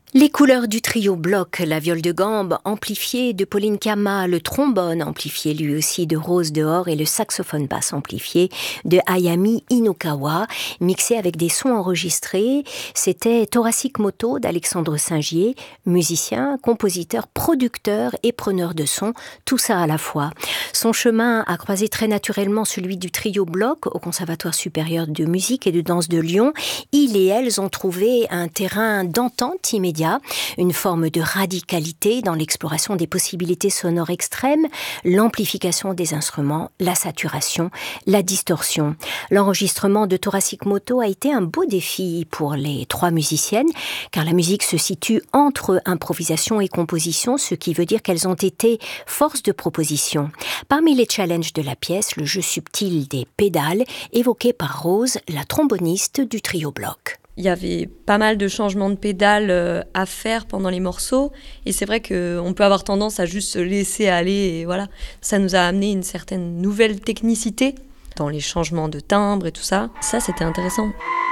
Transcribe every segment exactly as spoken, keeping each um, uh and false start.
Les couleurs du trio bloc, la viole de gambe amplifiée de Pauline Kama, le trombone amplifié lui aussi de Rose Dehors et le saxophone basse amplifié de Ayami Inokawa, mixé avec des sons enregistrés. C'était Thoracic Moto d'Alexandre Singier, musicien, compositeur, producteur et preneur de son, tout ça à la fois. Son chemin a croisé très naturellement celui du trio bloc au Conservatoire supérieur de musique et de danse de Lyon. Il et elles ont trouvé un terrain d'entente immédiat, une forme de radicalité dans l'exploration des possibilités sonores extrêmes, l'amplification des instruments, la saturation, la distorsion. L'enregistrement de Thoracic Moto a été un beau défi pour les trois musiciennes, car la musique se situe entre improvisation et composition, ce qui veut dire qu'elles ont été force de proposition. Parmi les challenges de la pièce, le jeu subtil des pédales, évoqué par Rose, la tromboniste du trio bloc. Il y avait pas mal de changements de pédales à faire pendant les morceaux. Et c'est vrai qu'on peut avoir tendance à juste se laisser aller. Et voilà. Ça nous a amené une certaine nouvelle technicité dans les changements de timbre et tout ça. Ça, c'était intéressant.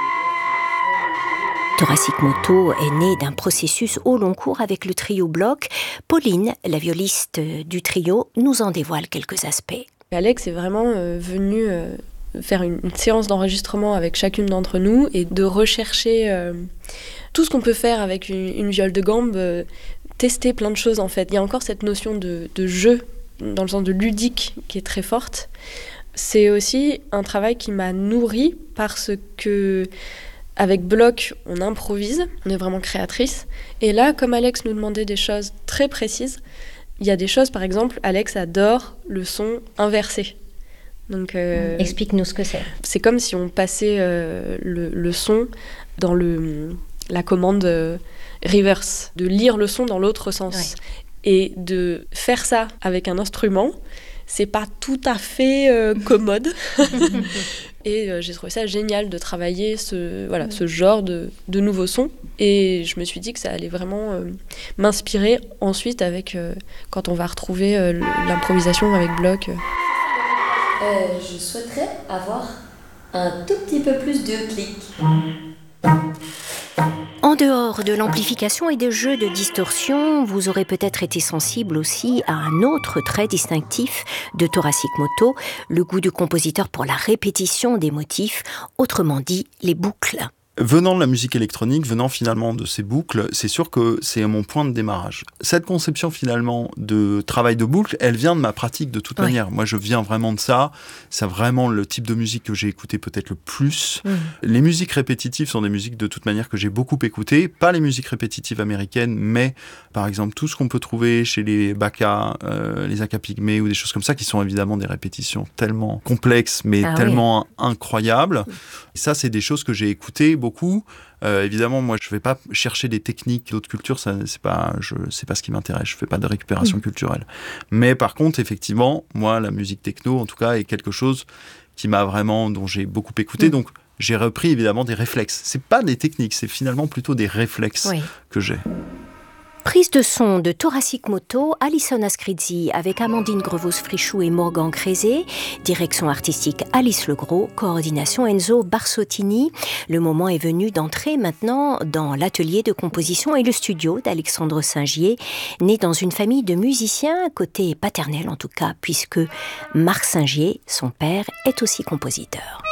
Thoracic Moto est né d'un processus au long cours avec le trio bloc. Pauline, la violiste du trio, nous en dévoile quelques aspects. Alex est vraiment euh, venu... Euh faire une, une séance d'enregistrement avec chacune d'entre nous et de rechercher euh, tout ce qu'on peut faire avec une, une viole de gambe, euh, tester plein de choses en fait. Il y a encore cette notion de, de jeu, dans le sens de ludique, qui est très forte. C'est aussi un travail qui m'a nourrie parce que avec Bloc, on improvise, on est vraiment créatrice. Et là, comme Alex nous demandait des choses très précises, il y a des choses, par exemple, Alex adore le son inversé. Donc, euh, explique-nous ce que c'est. C'est comme si on passait euh, le, le son dans le, la commande euh, reverse, de lire le son dans l'autre sens. Ouais. Et de faire ça avec un instrument, c'est pas tout à fait euh, commode. Et euh, j'ai trouvé ça génial de travailler ce, voilà, ce genre de, de nouveaux sons. Et je me suis dit que ça allait vraiment euh, m'inspirer ensuite avec, euh, quand on va retrouver euh, l'improvisation avec Bloc. Euh. Euh, je souhaiterais avoir un tout petit peu plus de clics. En dehors de l'amplification et des jeux de distorsion, vous aurez peut-être été sensible aussi à un autre trait distinctif de Thoracic Moto, le goût du compositeur pour la répétition des motifs, autrement dit les boucles. Venant de la musique électronique, venant finalement de ces boucles, c'est sûr que c'est mon point de démarrage. Cette conception finalement de travail de boucle, elle vient de ma pratique de toute oui. manière. Moi, je viens vraiment de ça. C'est vraiment le type de musique que j'ai écouté peut-être le plus. Mmh. Les musiques répétitives sont des musiques de toute manière que j'ai beaucoup écoutées. Pas les musiques répétitives américaines, mais par exemple tout ce qu'on peut trouver chez les Baka, euh, les Aka Pygmées ou des choses comme ça, qui sont évidemment des répétitions tellement complexes, mais ah, tellement oui. incroyables. Et ça, c'est des choses que j'ai écoutées beaucoup. Euh, évidemment, moi, je ne vais pas chercher des techniques d'autres cultures, ça, c'est pas, je, c'est pas ce qui m'intéresse, je ne fais pas de récupération mmh. culturelle. Mais par contre, effectivement, moi, la musique techno, en tout cas, est quelque chose qui m'a vraiment, dont j'ai beaucoup écouté, mmh. donc j'ai repris évidemment des réflexes. Ce n'est pas des techniques, c'est finalement plutôt des réflexes oui. que j'ai. Prise de son de Thoracic Moto, Alison Ascrizzi avec Amandine Grevos-Frichou et Morgan Crézé, direction artistique Alice Legros, coordination Enzo Barsottini. Le moment est venu d'entrer maintenant dans l'atelier de composition et le studio d'Alexandre Singier, né dans une famille de musiciens, côté paternel en tout cas, puisque Marc Singier, son père, est aussi compositeur.